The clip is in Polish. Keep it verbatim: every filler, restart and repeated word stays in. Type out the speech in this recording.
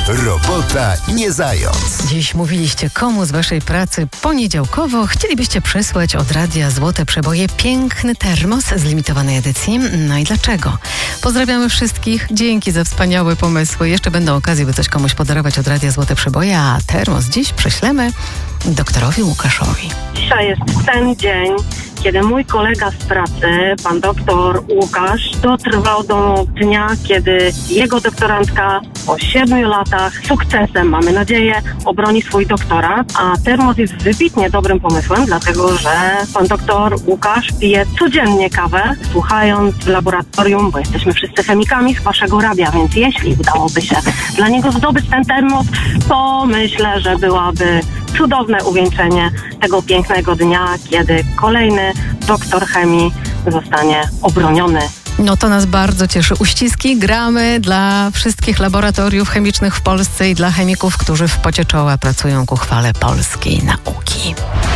Robota nie zając. Dziś mówiliście, komu z waszej pracy poniedziałkowo chcielibyście przysłać od radia Złote Przeboje piękny termos z limitowanej edycji. No i dlaczego? Pozdrawiamy wszystkich. Dzięki za wspaniałe pomysły. Jeszcze będą okazje, by coś komuś podarować od radia Złote Przeboje, a termos dziś prześlemy doktorowi Łukaszowi. Dzisiaj jest ten dzień, kiedy mój kolega z pracy, pan doktor Łukasz, dotrwał do dnia, kiedy jego doktorantka po siedmiu latach sukcesem, mamy nadzieję, obroni swój doktorat, a termos jest wybitnie dobrym pomysłem, dlatego że pan doktor Łukasz pije codziennie kawę, słuchając w laboratorium, bo jesteśmy wszyscy chemikami z waszego radia, więc jeśli udałoby się dla niego zdobyć ten termos, to myślę, że byłaby cudowne uwieńczenie tego pięknego dnia, kiedy kolejny doktor chemii zostanie obroniony. No to nas bardzo cieszy. Uściski gramy dla wszystkich laboratoriów chemicznych w Polsce i dla chemików, którzy w pocie czoła pracują ku chwale polskiej nauki.